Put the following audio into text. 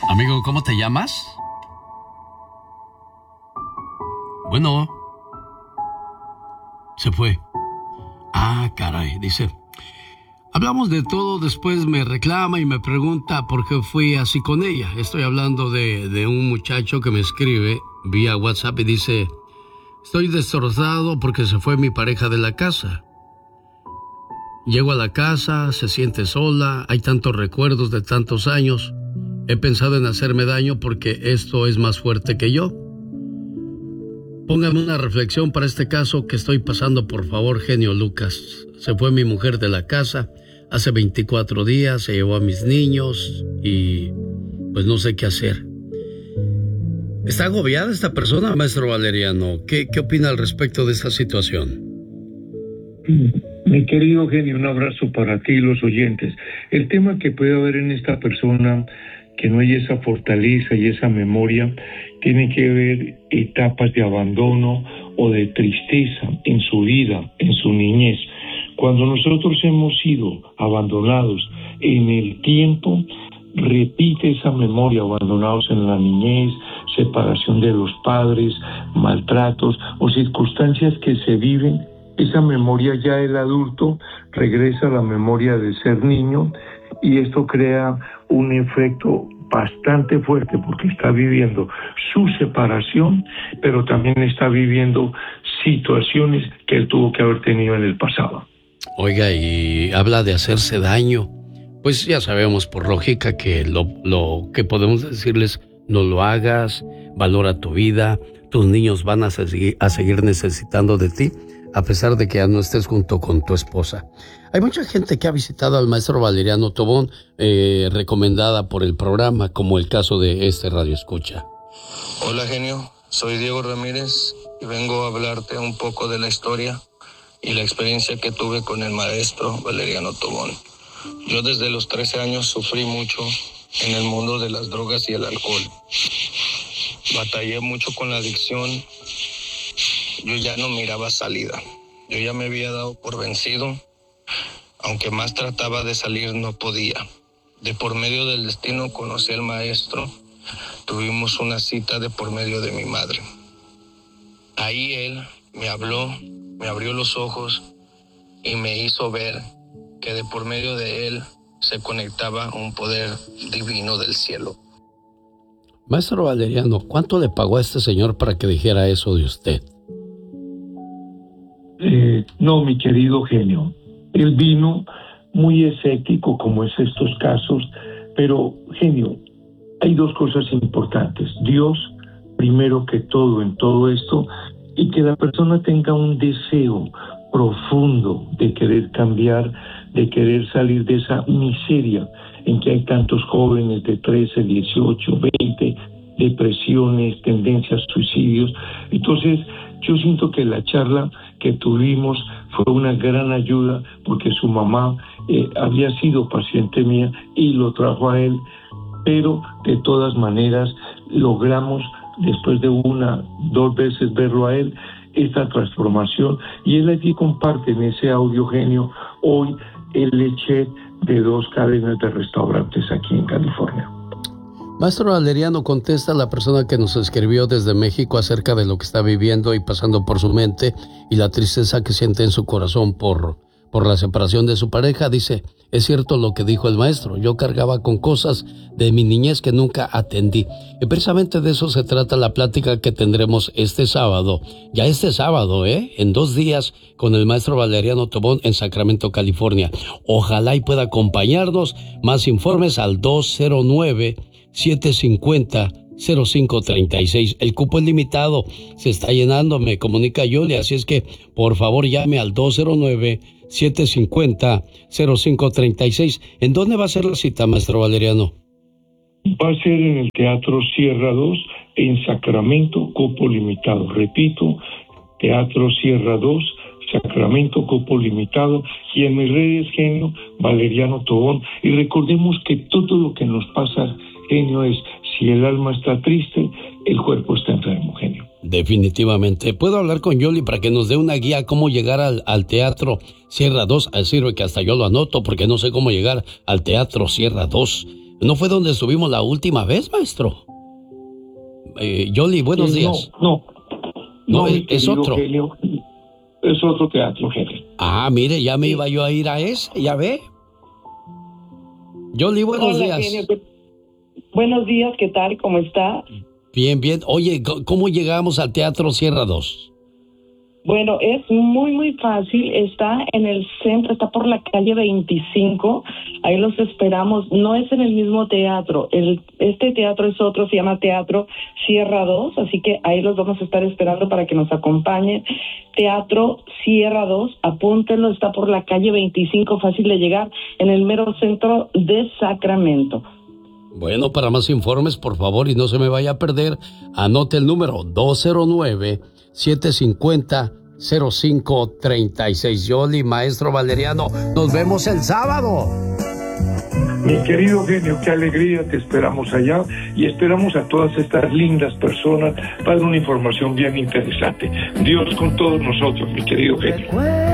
Amigo, ¿cómo te llamas? Bueno, se fue. Ah, caray, dice. Hablamos de todo, después me reclama y me pregunta por qué fui así con ella. Estoy hablando de un muchacho que me escribe vía WhatsApp y dice: estoy destrozado porque se fue mi pareja de la casa. Llego a la casa, se siente sola, hay tantos recuerdos de tantos años. He pensado en hacerme daño porque esto es más fuerte que yo. Póngame una reflexión para este caso que estoy pasando, por favor, genio Lucas. Se fue mi mujer de la casa hace 24 días, se llevó a mis niños y pues no sé qué hacer. ¿Está agobiada esta persona, maestro Valeriano? ¿Qué opina al respecto de esta situación? Mi querido genio, un abrazo para ti y los oyentes. El tema que puede haber en esta persona, que no hay esa fortaleza y esa memoria, tiene que ver etapas de abandono o de tristeza en su vida, en su niñez. Cuando nosotros hemos sido abandonados en el tiempo, repite esa memoria, abandonados en la niñez, separación de los padres, maltratos o circunstancias que se viven. Esa memoria ya el adulto regresa a la memoria de ser niño y esto crea un efecto bastante fuerte porque está viviendo su separación, pero también está viviendo situaciones que él tuvo que haber tenido en el pasado. Oiga, y habla de hacerse daño. Pues ya sabemos por lógica que lo que podemos decirles: no lo hagas, valora tu vida, tus niños van a seguir necesitando de ti, a pesar de que ya no estés junto con tu esposa. Hay mucha gente que ha visitado al maestro Valeriano Tobón, recomendada por el programa, como el caso de este radioescucha. Hola genio, soy Diego Ramírez y vengo a hablarte un poco de la historia y la experiencia que tuve con el maestro Valeriano Tobón. Yo desde los 13 años sufrí mucho en el mundo de las drogas y el alcohol. Batallé mucho con la adicción. Yo ya no miraba salida. Yo ya me había dado por vencido. Aunque más trataba de salir, no podía. De por medio del destino conocí al maestro. Tuvimos una cita de por medio de mi madre. Ahí él me habló, me abrió los ojos y me hizo ver que de por medio de él se conectaba un poder divino del cielo. Maestro Valeriano, ¿cuánto le pagó a este señor para que dijera eso de usted? No, mi querido genio. Él vino muy escéptico, como es estos casos, pero, genio, hay dos cosas importantes. Dios, primero que todo en todo esto, y que la persona tenga un deseo profundo de querer cambiar, de querer salir de esa miseria en que hay tantos jóvenes de 13, 18, 20, depresiones, tendencias, suicidios. Entonces, yo siento que la charla que tuvimos fue una gran ayuda porque su mamá había sido paciente mía y lo trajo a él, pero de todas maneras logramos, después de 1, 2 veces verlo a él, esta transformación, y él aquí comparte en ese audio, genio, hoy el chef de 2 cadenas de restaurantes aquí en California. Maestro Valeriano, contesta a la persona que nos escribió desde México acerca de lo que está viviendo y pasando por su mente y la tristeza que siente en su corazón por la separación de su pareja. Dice: es cierto lo que dijo el maestro, yo cargaba con cosas de mi niñez que nunca atendí. Y precisamente de eso se trata la plática que tendremos este sábado, en 2 días, con el maestro Valeriano Tobón en Sacramento, California. Ojalá y pueda acompañarnos. Más informes al 209-750-0536. El cupo es limitado, se está llenando, me comunica Yoli, así es que por favor llame al 209-750-0536. ¿En dónde va a ser la cita, maestro Valeriano? Va a ser en el Teatro Sierra 2 en Sacramento, cupo limitado. Repito, Teatro Sierra 2, Sacramento, cupo limitado, y en mis redes, genio, Valeriano Tobón. Y recordemos que todo lo que nos pasa, genio, es: si el alma está triste, el cuerpo está enfermo, genio. Definitivamente. ¿Puedo hablar con Yoli para que nos dé una guía cómo llegar al Teatro Sierra 2? Sirve que hasta yo lo anoto porque no sé cómo llegar al Teatro Sierra 2. ¿No fue donde estuvimos la última vez, maestro? Yoli, buenos días. No, es otro. Genio, es otro teatro, Genio. Ah, mire, ya me iba yo a ir a ese, ¿ya ve? Yoli, buenos días. Genio. Buenos días, ¿qué tal? ¿Cómo está? Bien, bien. Oye, ¿cómo llegamos al Teatro Sierra 2? Bueno, es muy fácil. Está en el centro, está por la calle 25. Ahí los esperamos. No es en el mismo teatro. Este teatro es otro, se llama Teatro Sierra 2. Así que ahí los vamos a estar esperando para que nos acompañen. Teatro Sierra 2, apúntenlo, está por la calle 25, fácil de llegar, en el mero centro de Sacramento. Bueno, para más informes, por favor, y no se me vaya a perder, anote el número 209-750-0536. Yoli, maestro Valeriano, nos vemos el sábado. Mi querido Genio, qué alegría, te esperamos allá y esperamos a todas estas lindas personas para una información bien interesante. Dios con todos nosotros, mi querido Genio.